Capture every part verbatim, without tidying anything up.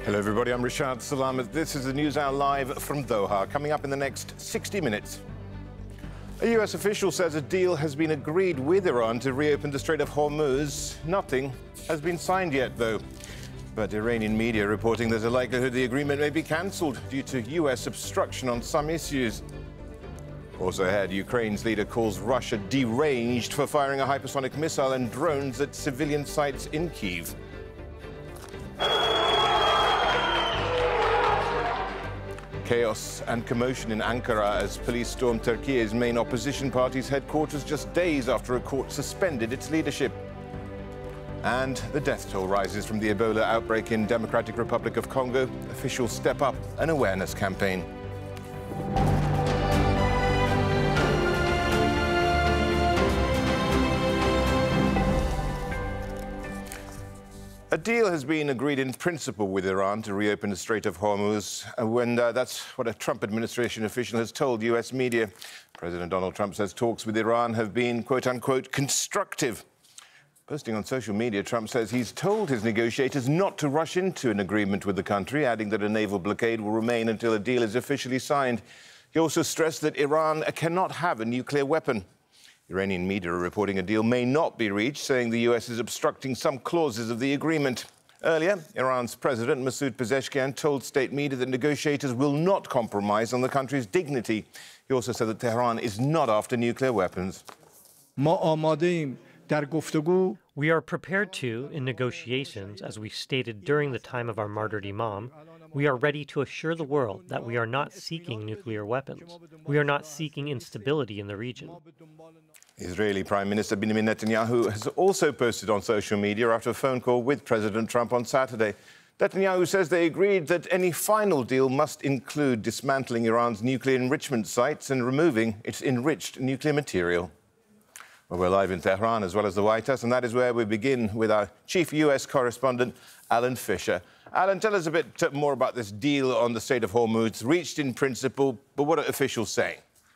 Hello everybody, I'm Rashad Salamat. This is the News Hour live from Doha. Coming up in the next sixty minutes. A U S official says a deal has been agreed with Iran to reopen the Strait of Hormuz. Nothing has been signed yet, though. But Iranian media reporting there's a likelihood the agreement may be cancelled due to U S obstruction on some issues. Also ahead, Ukraine's leader calls Russia deranged for firing a hypersonic missile and drones at civilian sites in Kyiv. Chaos and commotion in Ankara as police stormed Turkey's main opposition party's headquarters just days after a court suspended its leadership. And the death toll rises from the Ebola outbreak in Democratic Republic of Congo. Officials step up an awareness campaign. A deal has been agreed in principle with Iran to reopen the Strait of Hormuz, when uh, that's what a Trump administration official has told U S media. President Donald Trump says talks with Iran have been, quote-unquote, constructive. Posting on social media, Trump says he's told his negotiators not to rush into an agreement with the country, adding that a naval blockade will remain until a deal is officially signed. He also stressed that Iran cannot have a nuclear weapon. Iranian media are reporting a deal may not be reached, saying the U S is obstructing some clauses of the agreement. Earlier, Iran's President Masoud Pezeshkian told state media that negotiators will not compromise on the country's dignity. He also said that Tehran is not after nuclear weapons. We are prepared to, in negotiations, as we stated during the time of our martyred Imam, we are ready to assure the world that we are not seeking nuclear weapons. We are not seeking instability in the region. Israeli Prime Minister Benjamin Netanyahu has also posted on social media after a phone call with President Trump on Saturday. Netanyahu says they agreed that any final deal must include dismantling Iran's nuclear enrichment sites and removing its enriched nuclear material. Well, we're live in Tehran as well as the White House, and that is where we begin with our chief U S correspondent, Alan Fisher. Alan, tell us a bit more about this deal on the Strait of Hormuz, reached in principle, but what are officials saying?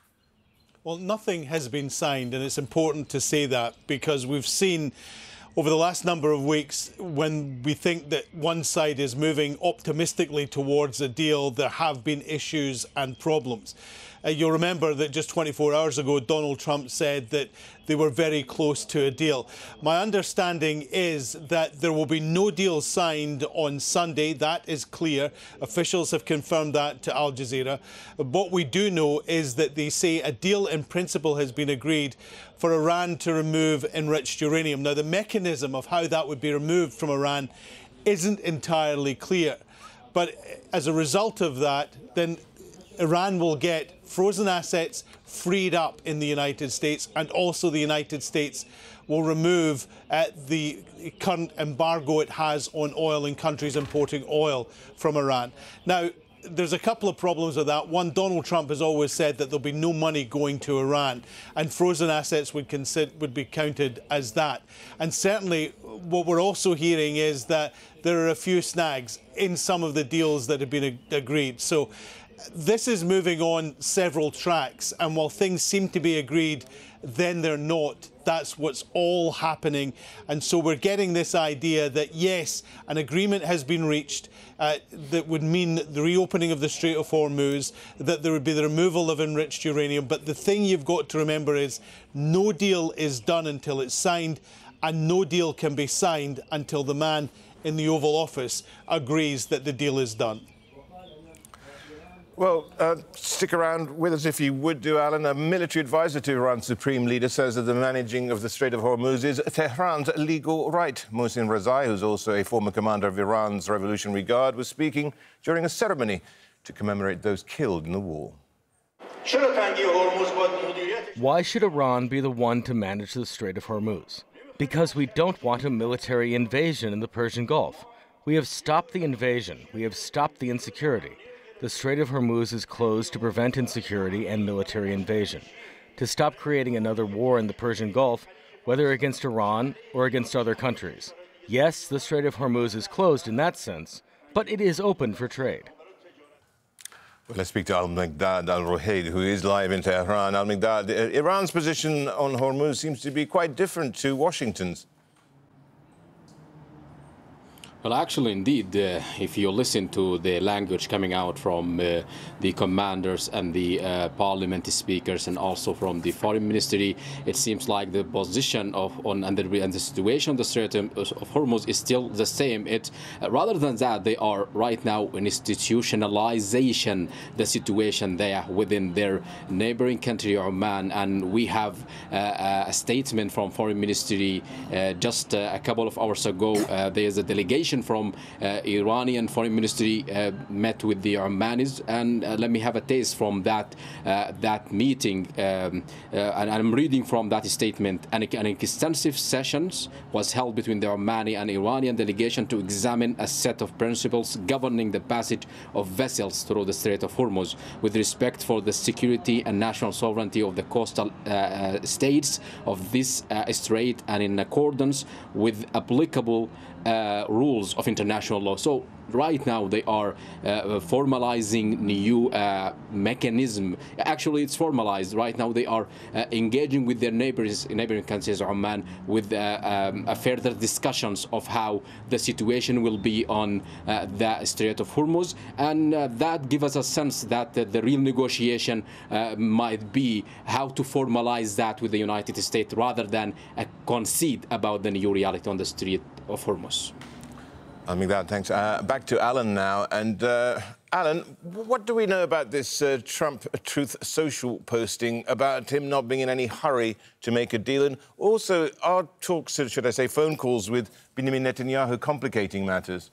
Well, nothing has been signed, and it's important to say that because we've seen over the last number of weeks when we think that one side is moving optimistically towards a deal, there have been issues and problems. Uh, you'll remember that just twenty-four hours ago, Donald Trump said that they were very close to a deal. My understanding is that there will be no deal signed on Sunday. That is clear. Officials have confirmed that to Al Jazeera. What we do know is that they say a deal in principle has been agreed for Iran to remove enriched uranium. Now, the mechanism of how that would be removed from Iran isn't entirely clear. But as a result of that, then Iran will get frozen assets freed up in the United States, and also the United States will remove uh, the current embargo it has on oil in countries importing oil from Iran. Now, there's a couple of problems with that. One, Donald Trump has always said that there'll be no money going to Iran, and frozen assets would, consider, would be counted as that. And certainly what we're also hearing is that there are a few snags in some of the deals that have been ag agreed. So this is moving on several tracks, and while things seem to be agreed, then they're not. That's what's all happening. And so we're getting this idea that, yes, an agreement has been reached uh, that would mean the reopening of the Strait of Hormuz, that there would be the removal of enriched uranium. But the thing you've got to remember is no deal is done until it's signed, and no deal can be signed until the man in the Oval Office agrees that the deal is done. Well, uh, stick around with us if you would do, Alan. A military advisor to Iran's supreme leader says that the managing of the Strait of Hormuz is Tehran's legal right. Mohsen Rezai, who's also a former commander of Iran's Revolutionary Guard, was speaking during a ceremony to commemorate those killed in the war. Why should Iran be the one to manage the Strait of Hormuz? Because we don't want a military invasion in the Persian Gulf. We have stopped the invasion. We have stopped the insecurity. The Strait of Hormuz is closed to prevent insecurity and military invasion, to stop creating another war in the Persian Gulf, whether against Iran or against other countries. Yes, the Strait of Hormuz is closed in that sense, but it is open for trade. Well, let's speak to Al-Miqdad Al-Ruhayd, who is live in Tehran. Al-Miqdad, Iran's position on Hormuz seems to be quite different to Washington's. Well, actually, indeed, uh, if you listen to the language coming out from uh, the commanders and the uh, parliament speakers and also from the foreign ministry, it seems like the position of on and the, and the situation of the Strait of Hormuz is still the same. It uh, rather than that, they are right now in institutionalization the situation there within their neighboring country, Oman, and we have uh, a statement from foreign ministry uh, just uh, a couple of hours ago. Uh, there is a delegation from uh, Iranian foreign ministry uh, met with the Omanis, and uh, let me have a taste from that uh, that meeting. Um, uh, and I'm reading from that statement. An, an extensive sessions was held between the Omani and Iranian delegation to examine a set of principles governing the passage of vessels through the Strait of Hormuz, with respect for the security and national sovereignty of the coastal uh, states of this uh, strait, and in accordance with applicable Uh, rules of international law. So right now they are uh, formalizing new uh, mechanism. Actually, it's formalized. Right now they are uh, engaging with their neighbors, neighboring countries, Oman, with uh, um, a further discussions of how the situation will be on uh, the Strait of Hormuz, and uh, that gives us a sense that uh, the real negotiation uh, might be how to formalize that with the United States rather than uh, concede about the new reality on the Strait of Hormuz. I mean, that, thanks. Uh, back to Alan now. And uh, Alan, what do we know about this uh, Trump Truth Social posting about him not being in any hurry to make a deal? And also, are talks, should I say, phone calls with Benjamin Netanyahu complicating matters?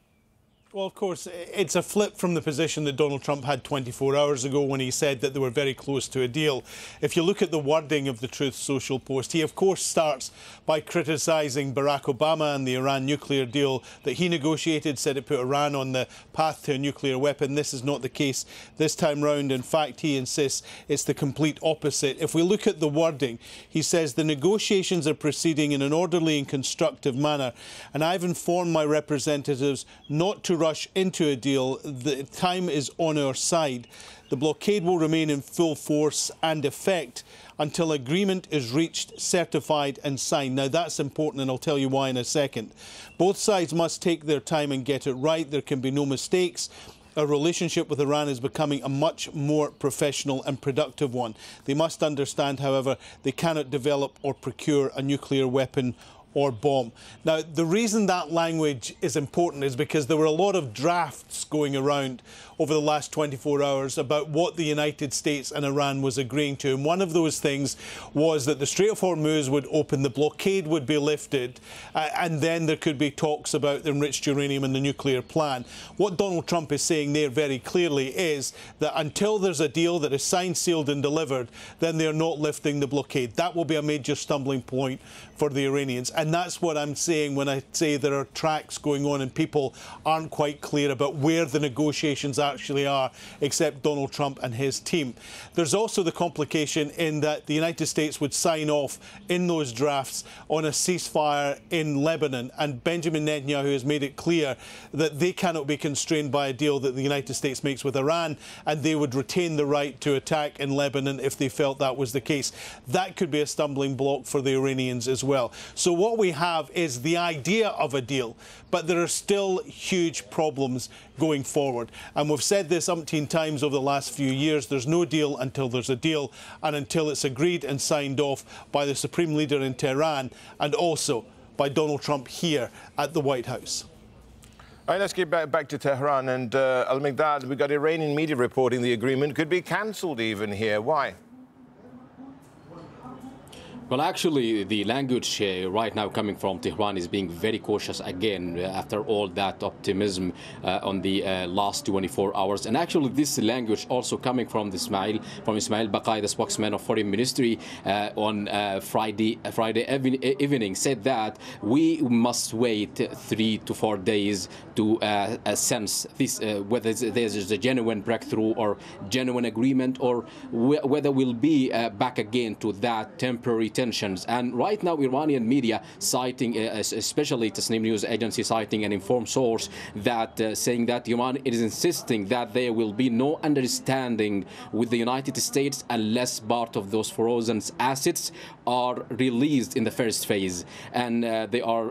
Well, of course, it's a flip from the position that Donald Trump had twenty-four hours ago when he said that they were very close to a deal. If you look at the wording of the Truth Social post, he, of course, starts by criticising Barack Obama and the Iran nuclear deal that he negotiated, said it put Iran on the path to a nuclear weapon. This is not the case this time round. In fact, he insists it's the complete opposite. If we look at the wording, he says the negotiations are proceeding in an orderly and constructive manner, and I've informed my representatives not to rush into a deal. The time is on our side. The blockade will remain in full force and effect until agreement is reached, certified and signed. Now, that's important, and I'll tell you why in a second. Both sides must take their time and get it right. There can be no mistakes. Our relationship with Iran is becoming a much more professional and productive one. They must understand, however, they cannot develop or procure a nuclear weapon or bomb. Now, the reason that language is important is because there were a lot of drafts going around over the last twenty-four hours about what the United States and Iran was agreeing to. And one of those things was that the Strait of Hormuz would open, the blockade would be lifted, uh, and then there could be talks about the enriched uranium and the nuclear plan. What Donald Trump is saying there very clearly is that until there's a deal that is signed, sealed and delivered, then they're not lifting the blockade. That will be a major stumbling point for the Iranians. And that's what I'm saying when I say there are tracks going on and people aren't quite clear about where the negotiations actually are, except Donald Trump and his team. There's also the complication in that the United States would sign off in those drafts on a ceasefire in Lebanon, and Benjamin Netanyahu has made it clear that they cannot be constrained by a deal that the United States makes with Iran, and they would retain the right to attack in Lebanon if they felt that was the case. That could be a stumbling block for the Iranians as well. So what we have is the idea of a deal, but there are still huge problems going forward. And we've said this umpteen times over the last few years, there's no deal until there's a deal, and until it's agreed and signed off by the Supreme Leader in Tehran and also by Donald Trump here at the White House. All right, let's get back, back to Tehran. And uh, Al-Mighdad, we've got Iranian media reporting the agreement could be cancelled even here. Why? Well, actually, the language uh, right now coming from Tehran is being very cautious again uh, after all that optimism uh, on the uh, last twenty-four hours. And actually, this language also coming from Ismail, from Ismail Baqai, the spokesman of Foreign Ministry, uh, on uh, Friday uh, Friday evening, said that we must wait three to four days to uh, sense this, uh, whether there's a genuine breakthrough or genuine agreement, or wh whether we'll be uh, back again to that temporary tensions. And right now, Iranian media citing, uh, especially Tasnim News Agency, citing an informed source that uh, saying that Iran is insisting that there will be no understanding with the United States unless part of those frozen assets are released in the first phase, and uh, they are